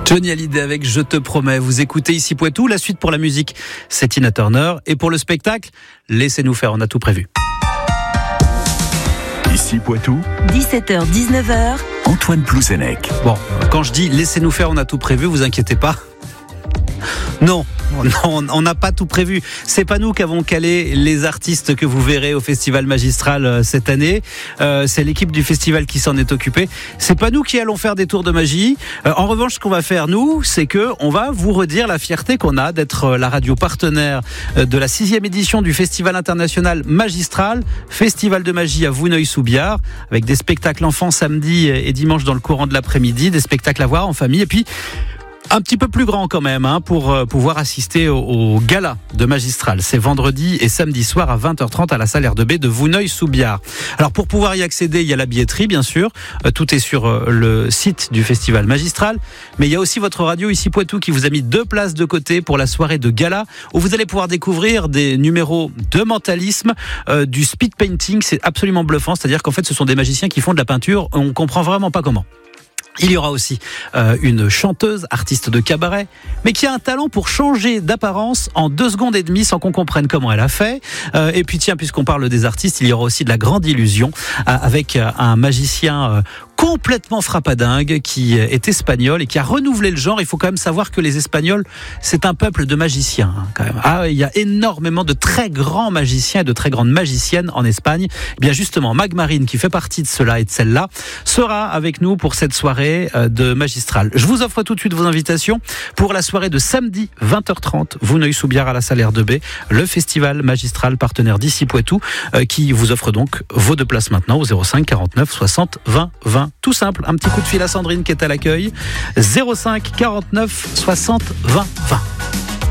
Johnny Hallyday avec Je te promets. Vous écoutez ici Poitou. La suite pour la musique, c'est Tina Turner. Et pour le spectacle, laissez-nous faire, on a tout prévu. Ici Poitou, 17h-19h, Antoine Plouzenec. Bon, quand je dis laissez-nous faire, on a tout prévu, vous inquiétez pas. Non, on n'a pas tout prévu. C'est pas nous qui avons calé les artistes que vous verrez au Festival Magistral cette année. C'est l'équipe du festival qui s'en est occupée. C'est pas nous qui allons faire des tours de magie. En revanche, ce qu'on va faire nous, c'est que on va vous redire la fierté qu'on a d'être la radio partenaire de la 6e édition du Festival international Magistral, festival de magie à Vouneuil-sous-Biard, avec des spectacles enfants samedi et dimanche dans le courant de l'après-midi, des spectacles à voir en famille, et puis un petit peu plus grand quand même pour pouvoir assister au gala de Magistral. C'est vendredi et samedi soir à 20h30 à la salle R2B de Vouneuil-sous-Biard. Alors pour pouvoir y accéder, il y a la billetterie bien sûr. Tout est sur le site du Festival Magistral. Mais il y a aussi votre radio ici Poitou qui vous a mis 2 places de côté pour la soirée de gala où vous allez pouvoir découvrir des numéros de mentalisme, du speed painting. C'est absolument bluffant. C'est-à-dire qu'en fait ce sont des magiciens qui font de la peinture. On comprend vraiment pas comment. Il y aura aussi une chanteuse, artiste de cabaret, mais qui a un talent pour changer d'apparence en 2 secondes et demie sans qu'on comprenne comment elle a fait. Et puis tiens, puisqu'on parle des artistes, il y aura aussi de la grande illusion avec un magicien complètement frappadingue qui est espagnol et qui a renouvelé le genre. Il faut quand même savoir que les Espagnols, c'est un peuple de magiciens quand même. Ah, il y a énormément de très grands magiciens et de très grandes magiciennes en Espagne. Et bien justement, Mag Marine, qui fait partie de cela et de celle-là, sera avec nous pour cette soirée de Magistral. Je vous offre tout de suite vos invitations pour la soirée de samedi 20h30, Vouneuil-sous-Biard à la salle R2B, le Festival Magistral partenaire d'ici Poitou, qui vous offre donc vos 2 places maintenant au 05 49 60 20 20. Tout simple, un petit coup de fil à Sandrine qui est à l'accueil. 05 49 60 20 20.